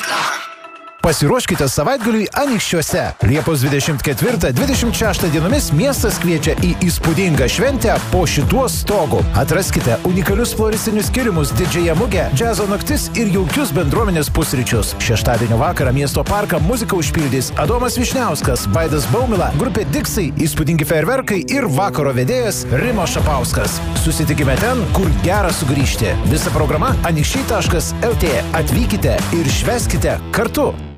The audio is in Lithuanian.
Pasiruoškite savaitgaliui Anykščiuose. Liepos 24-26 dienomis miestas kviečia į įspūdingą šventę po šituo stogu. Atraskite unikalius floristinius skirimus, didžiąją mugę, džiazo naktis ir jaukius bendruomenės pusryčius. Šeštadienio vakarą miesto parką muziką užpildys Adomas Višniauskas, Vaidas Baumila, grupė Diksai, įspūdingi fejerverkai ir vakaro vedėjas Rimas Šapauskas. Susitikime ten, kur gera sugrįžti. Visa programa anykščiai.lt. Atvykite ir švęskite kartu.